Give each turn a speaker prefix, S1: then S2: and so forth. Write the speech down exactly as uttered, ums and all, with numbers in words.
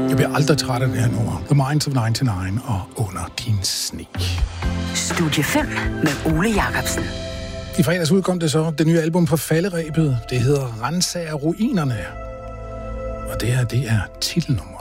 S1: Jeg bliver aldrig træt af det her nummer. The Minds of nioghalvfems og Under din sne.
S2: Studie fem med Ole Jacobsen.
S1: I fredags udkom det så det nye album på falderebet. Det hedder Ransager ruinerne. Og det her, det er titelnummer.